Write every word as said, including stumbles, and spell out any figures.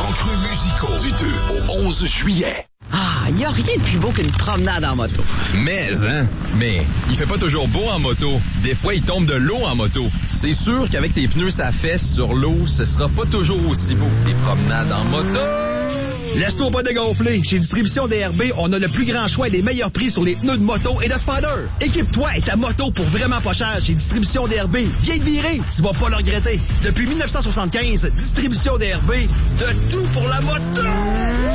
grands creux musicaux du deux au onze juillet. Ah, y a rien de plus beau qu'une promenade en moto. Mais, hein? Mais, il fait pas toujours beau en moto. Des fois, il tombe de l'eau en moto. C'est sûr qu'avec tes pneus sa fesse sur l'eau, ce sera pas toujours aussi beau que les promenades en moto. Laisse-toi pas dégonfler. Chez Distribution D R B, on a le plus grand choix et les meilleurs prix sur les pneus de moto et de Spider. Équipe-toi et ta moto pour vraiment pas cher chez Distribution D R B. Viens te virer, tu vas pas le regretter. Depuis dix-neuf cent soixante-quinze, Distribution D R B, de tout pour la moto!